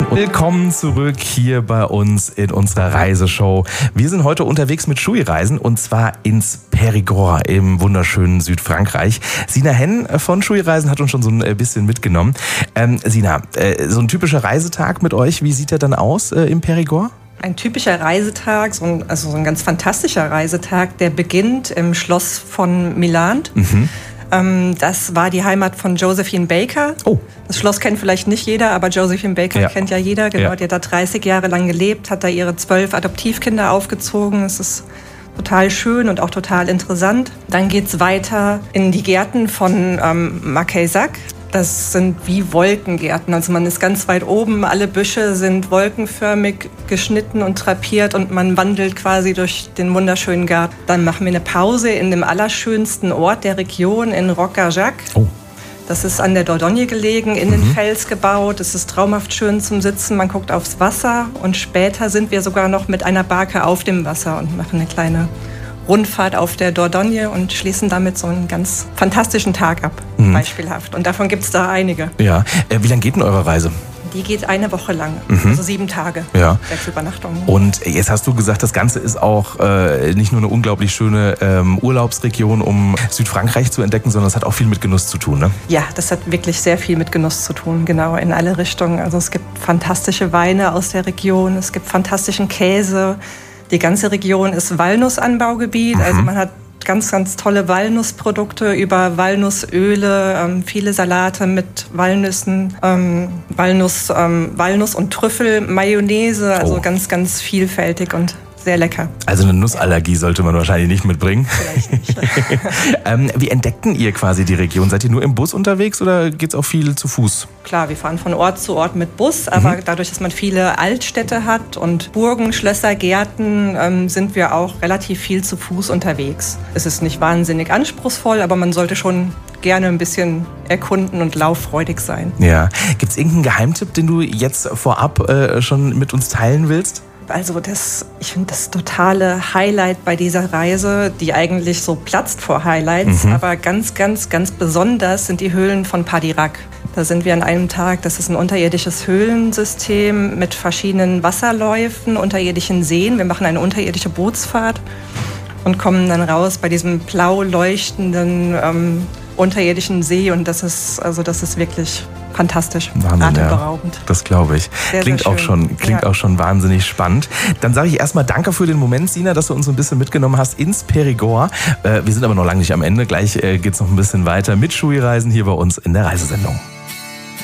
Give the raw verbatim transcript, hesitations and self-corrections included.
Willkommen zurück hier bei uns in unserer Reiseshow. Wir sind heute unterwegs mit Schuireisen und zwar ins Périgord im wunderschönen Südfrankreich. Sina Henn von Schuireisen hat uns schon so ein bisschen mitgenommen. Ähm, Sina, äh, so ein typischer Reisetag mit euch, wie sieht der dann aus äh, im Périgord? Ein typischer Reisetag, so ein, also so ein ganz fantastischer Reisetag, der beginnt im Schloss von Milan. Mhm. Ähm, das war die Heimat von Josephine Baker. Oh. Das Schloss kennt vielleicht nicht jeder, aber Josephine Baker ja. kennt ja jeder. Genau, ja. Die hat da dreißig Jahre lang gelebt, hat da ihre zwölf Adoptivkinder aufgezogen. Es ist total schön und auch total interessant. Dann geht's weiter in die Gärten von ähm, Marqueysac. Das sind wie Wolkengärten. Also man ist ganz weit oben, alle Büsche sind wolkenförmig geschnitten und drapiert und man wandelt quasi durch den wunderschönen Garten. Dann machen wir eine Pause in dem allerschönsten Ort der Region in Rocajac. Oh. Das ist an der Dordogne gelegen, in den mhm. Fels gebaut. Es ist traumhaft schön zum Sitzen. Man guckt aufs Wasser und später sind wir sogar noch mit einer Barke auf dem Wasser und machen eine kleine Rundfahrt auf der Dordogne und schließen damit so einen ganz fantastischen Tag ab, mhm. beispielhaft. Und davon gibt es da einige. Ja. Äh, wie lange geht denn eure Reise? Die geht eine Woche lang, mhm. also sieben Tage, ja. sechs Übernachtungen. Und jetzt hast du gesagt, das Ganze ist auch äh, nicht nur eine unglaublich schöne ähm, Urlaubsregion, um Südfrankreich zu entdecken, sondern es hat auch viel mit Genuss zu tun, ne? Ja, das hat wirklich sehr viel mit Genuss zu tun, genau, in alle Richtungen. Also es gibt fantastische Weine aus der Region, es gibt fantastischen Käse. Die ganze Region ist Walnussanbaugebiet, mhm. also man hat ganz, ganz tolle Walnussprodukte über Walnussöle, ähm, viele Salate mit Walnüssen, ähm, Walnuss, ähm, Walnuss und Trüffel, Mayonnaise, also oh. ganz, ganz vielfältig und sehr lecker. Also eine Nussallergie sollte man wahrscheinlich nicht mitbringen. Vielleicht nicht. ähm, wie entdeckten ihr quasi die Region? Seid ihr nur im Bus unterwegs oder geht es auch viel zu Fuß? Klar, wir fahren von Ort zu Ort mit Bus, aber mhm. dadurch, dass man viele Altstädte hat und Burgen, Schlösser, Gärten, ähm, sind wir auch relativ viel zu Fuß unterwegs. Es ist nicht wahnsinnig anspruchsvoll, aber man sollte schon gerne ein bisschen erkunden und lauffreudig sein. Ja. Gibt es irgendeinen Geheimtipp, den du jetzt vorab äh, schon mit uns teilen willst? Also das, ich finde das totale Highlight bei dieser Reise, die eigentlich so platzt vor Highlights, mhm. aber ganz, ganz, ganz besonders sind die Höhlen von Padirac. Da sind wir an einem Tag, das ist ein unterirdisches Höhlensystem mit verschiedenen Wasserläufen, unterirdischen Seen. Wir machen eine unterirdische Bootsfahrt und kommen dann raus bei diesem blau leuchtenden ähm, unterirdischen See und das ist, also das ist wirklich fantastisch, Wahnsinn, atemberaubend. Ja, das glaube ich. Sehr, klingt sehr auch schon, klingt ja. auch schon wahnsinnig spannend. Dann sage ich erstmal danke für den Moment, Sina, dass du uns so ein bisschen mitgenommen hast ins Périgord. Äh, wir sind aber noch lange nicht am Ende. Gleich äh, geht es noch ein bisschen weiter mit Schuireisen hier bei uns in der Reisesendung.